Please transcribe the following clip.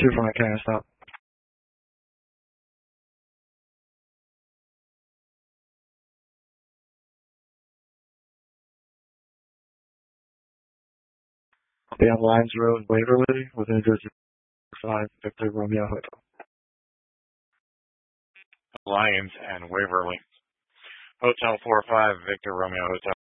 2 from the can stop. Be on Lions Road, Waverly, with New Jersey 5, Victor Romeo Hotel. Lions and Waverly. Hotel 45, Victor Romeo Hotel.